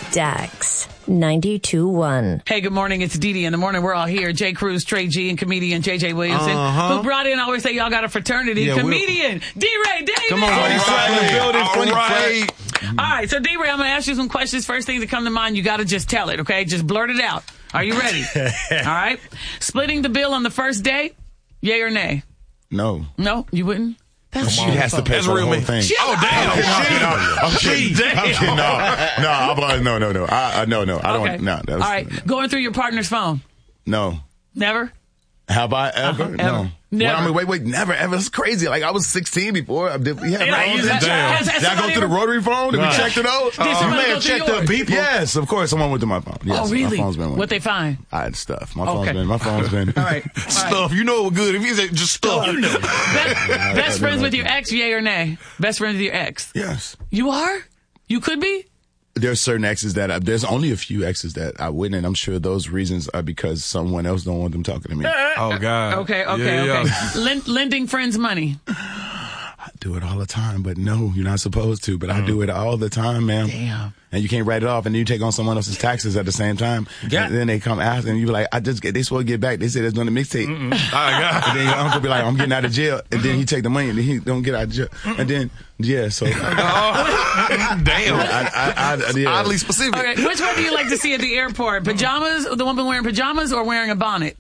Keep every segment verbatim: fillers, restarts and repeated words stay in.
Dax ninety-two point one. Hey, good morning. It's Dee Dee in the morning. We're all here. Jay Cruz, Trey G, and comedian J J Williamson, uh-huh. who brought in, I always say y'all got a fraternity. Yeah, comedian D-Ray Davis. Come on, buddy. All In the building. right. Funny right. All right, so D-Ray, I'm going to ask you some questions. First thing that come to mind, you got to just tell it, okay? Just blurt it out. Are you ready? All right. Splitting the bill on the first date, yay or nay? No. No, you wouldn't? That's she has to pay for the whole thing. Oh, damn. I'm kidding. I'm kidding. No, no, I'm, no, no, no. I, I, no, no. I don't. Okay. No. That was, all right. Going through your partner's phone. No. Never? Have I ever? Uh-huh, no. ever. Never. Well, I mean, wait, wait, never, ever. It's crazy. Like, I was sixteen before. I did, yeah, Hey, like, phones. is that- Damn. has- has Did I go somebody through the ever- rotary phone? Did Right. we check to those? Did Uh, somebody You may go have through checked the yours? beeper. Yes, of course. Someone went to my phone. Yes, Oh, really? My phone's been What they find? I had stuff. My phone's Okay. been. My phone's been. All right. All right. Stuff. You know it was good. If you said just stuff, you know. Best, best friends with your ex, yay or nay? Best friends with your ex. Yes. You are? You could be? There's certain exes that I, there's only a few exes that I wouldn't, and I'm sure those reasons are because someone else don't want them talking to me. Oh, God. Okay, okay, Yeah, okay. yeah. Lend, lending friends money. I do it all the time, but no, you're not supposed to. But I do it all the time, man. Damn. And you can't write it off, and then you take on someone else's taxes at the same time. Yeah. And then they come after, and you be like, "I just get." They supposed to get back. They said they're doing a mixtape. Oh, God. And then your uncle be like, "I'm getting out of jail," and then he take the money, and then he don't get out of jail, and then yeah, so Oh, damn. I, I, I, yeah. Oddly specific. Okay, which one do you like to see at the airport? Pajamas, the woman wearing pajamas, or wearing a bonnet?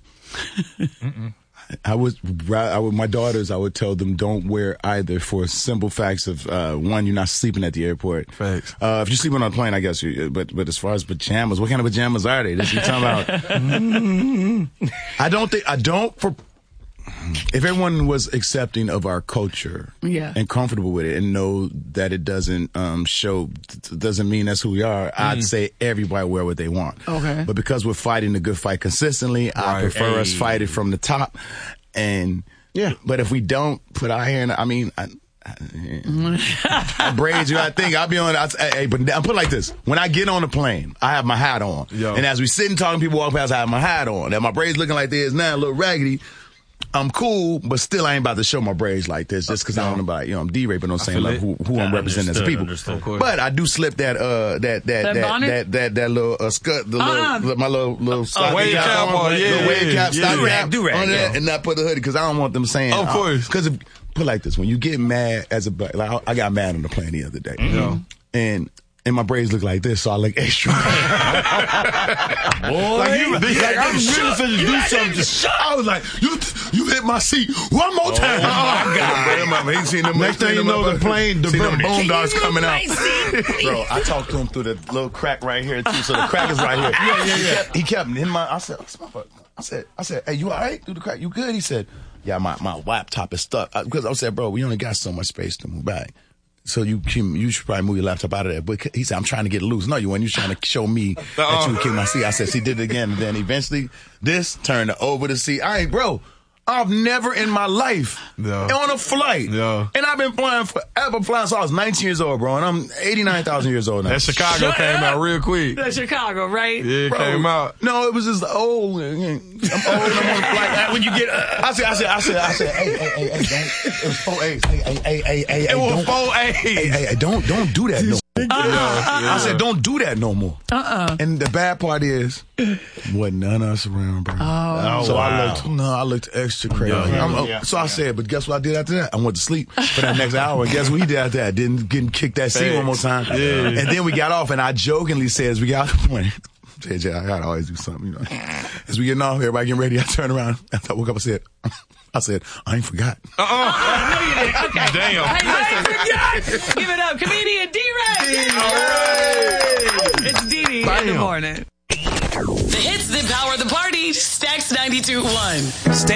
I would, I would, my daughters, I would tell them don't wear either for simple facts of, uh, one, you're not sleeping at the airport. Facts. Uh, if you're sleeping on a plane, I guess you, but, but as far as pajamas, what kind of pajamas are they? That's what you're talking about. I don't think, I don't, for, if everyone was accepting of our culture Yeah. and comfortable with it and know that it doesn't um, show, doesn't mean that's who we are, I'd say everybody wear what they want. Okay. But because we're fighting the good fight consistently, I Right. prefer us Hey. fight it from the top. And yeah, but if we don't put our hair in, I mean, I, I, I braids you, I think I'll be on, I, hey, but I put it like this. When I get on the plane, I have my hat on. Yo. And as we sit and talking, people walk past, I have my hat on. And my braids looking like this now, a little raggedy. I'm cool, but still I ain't about to show my braids like this just because I don't know about, you know, I'm D-Ray, but no saying feel like it. who, who I'm Yeah, representing as a understood, people. understood. Of course. But I do slip that, uh, that, that, That that, bonnet? that, that, that little, uh, skirt, the Uh-uh. little, my little, little stocking wave cap cap on, on, yeah, little wave yeah, cap, yeah. stocking Do-rag, cap do-rag, on there, yeah. and not put the hoodie because I don't want them saying. Of course. Because put it like this, when you get mad as a, black- like, I I got mad on the plane the other day. Yeah. And, and my braids look like this, so I look extra. Boy, Like, you, like I'm really finna do something. I was like, you, you hit my seat one more time. Oh, my God. He seen them, Next thing you know, the plane see them diverted. bone dogs coming out. Bro, I talked to him through the little crack right here too. So the crack is right here. Yeah, yeah, yeah. He kept, he kept in my. I said, "What's my fuck?" I said, I said, "Hey, you all right through the crack? You good?" He said, "Yeah, my my laptop is stuck." I, because I said, "Bro, we only got so much space to move back." So you can, you should probably move your laptop out of there. But he said, I'm trying to get it loose. No, you weren't. You trying to show me that you would kick my seat. I said, she did it again. And then eventually this turned over the seat. I ain't, bro, I've never in my life Yeah. on a flight. Yeah. And I've been flying forever, flying. So I was nineteen years old, bro. And I'm eighty-nine thousand years old now. That Chicago Shut came up. out real quick. That's Chicago, right? Yeah, it Bro, came out. No, it was just old. I'm old. I'm on a flight. When you get, uh, I said, I said, I said, I said, hey, hey, hey, hey, don't. It was four A's. Hey, hey, hey, hey, hey, It hey, was don't. four Hey, A's. hey, hey, don't, don't do that no more. I said, don't do that no more. Uh-uh. And the bad part is, wasn't none of us around, bro. Oh. So I wow. looked, no, I looked extra crazy. Yeah. I'm- Yeah. So I said, but guess what I did after that? I went to sleep for that next hour. And guess what he did after that? Didn't get kick that seat one more time. Yeah. And then we got off, and I jokingly said, as we got off the plane, J J, I gotta always do something, you know. As we getting off, everybody getting ready, I turned around. After I woke up, I said, I said, I ain't forgot. Uh-uh. No, you didn't. Okay. Damn. Hey, listen. Give it up. Comedian D-Ray. It's Dee Dee in the morning. The hits that power the party. Stacks ninety-two point one.